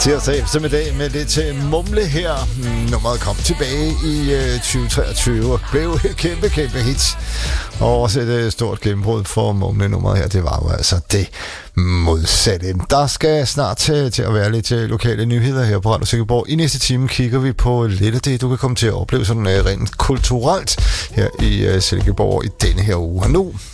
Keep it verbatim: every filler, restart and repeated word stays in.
Tirsdag eftermiddag med dag med det til Mumle her. Nummeret kom tilbage i øh, tyve treogtyve og blev et kæmpe, kæmpe hit. Og også et øh, stort gennembrud for Mumle nummeret her. Det var jo altså det modsatte. Der skal snart til, til at være lidt øh, lokale nyheder her på Radio Silkeborg. I næste time kigger vi på lidt af det, du kan komme til at opleve sådan øh, rent kulturelt her i øh, Silkeborg i denne her uge. Og nu